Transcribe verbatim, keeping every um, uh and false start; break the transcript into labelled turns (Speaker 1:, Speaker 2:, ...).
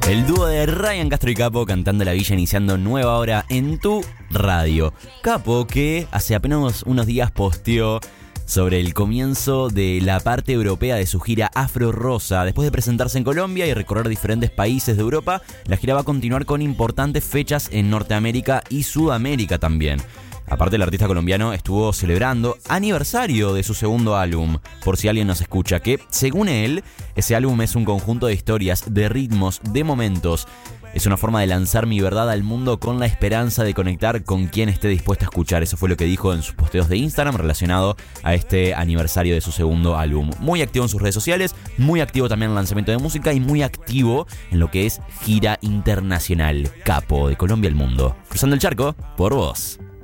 Speaker 1: El dúo de Ryan Castro y Capo cantando La Villa, iniciando nueva hora en tu radio. Capo, que hace apenas unos días posteó sobre el comienzo de la parte europea de su gira Afro Rosa. Después de presentarse en Colombia y recorrer diferentes países de Europa, la gira va a continuar con importantes fechas en Norteamérica y Sudamérica también. Aparte, el artista colombiano estuvo celebrando aniversario de su segundo álbum, por si alguien nos escucha, que según él, ese álbum es un conjunto de historias, de ritmos, de momentos. Es una forma de lanzar mi verdad al mundo con la esperanza de conectar con quien esté dispuesto a escuchar. Eso fue lo que dijo en sus posteos de Instagram relacionado a este aniversario de su segundo álbum. Muy activo en sus redes sociales, muy activo también en el lanzamiento de música y muy activo en lo que es gira internacional. Capo, de Colombia al mundo. Cruzando el charco, por vos.